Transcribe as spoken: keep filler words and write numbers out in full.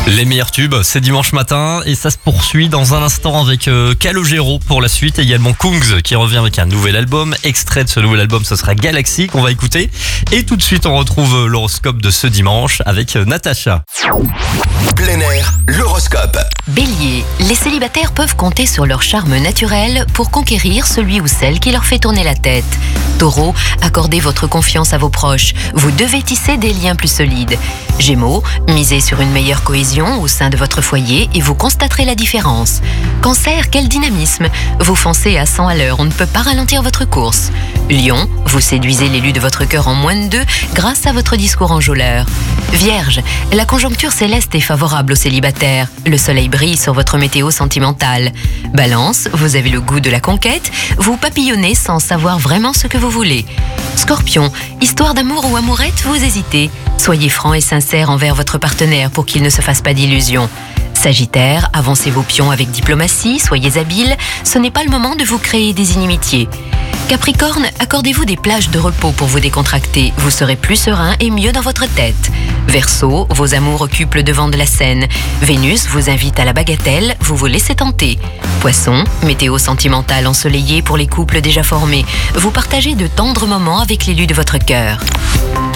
Les meilleurs tubes, c'est dimanche matin et ça se poursuit dans un instant avec euh, Calogero pour la suite. Également Kungs qui revient avec un nouvel album. Extrait de ce nouvel album, ce sera Galaxy qu'on va écouter. Et tout de suite, on retrouve l'horoscope de ce dimanche avec euh, Natacha. Plein air, l'horoscope. Bélier, les célibataires peuvent compter sur leur charme naturel pour conquérir celui ou celle qui leur fait tourner la tête. Taureau, accordez votre confiance à vos proches. Vous devez tisser des liens plus solides. Gémeaux, misez sur une meilleure cohésion au sein de votre foyer et vous constaterez la différence. Cancer, quel dynamisme! Vous foncez à cent à l'heure, on ne peut pas ralentir votre course. Lion, vous séduisez l'élu de votre cœur en moins de deux grâce à votre discours enjôleur. Vierge, la conjoncture céleste est favorable aux célibataires. Le soleil brille sur votre météo sentimentale. Balance, vous avez le goût de la conquête, vous papillonnez sans savoir vraiment ce que vous voulez. Scorpion, histoire d'amour ou amourette, vous hésitez. Soyez franc et sincère envers votre partenaire pour qu'il ne se fasse pas d'illusions. Sagittaire, avancez vos pions avec diplomatie, soyez habile, ce n'est pas le moment de vous créer des inimitiés. Capricorne, accordez-vous des plages de repos pour vous décontracter, vous serez plus serein et mieux dans votre tête. Verseau, vos amours occupent le devant de la scène. Vénus vous invite à la bagatelle, vous vous laissez tenter. Poisson, météo sentimentale ensoleillée pour les couples déjà formés. Vous partagez de tendres moments avec l'élu de votre cœur.